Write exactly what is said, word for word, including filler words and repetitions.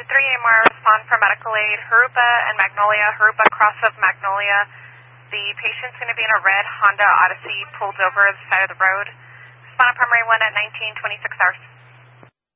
two three A M R, respond for medical aid. Harupa and Magnolia. Harupa, cross of Magnolia. The patient's going to be in a red Honda Odyssey pulled over the side of the road. Respond on primary one at nineteen twenty-six hours.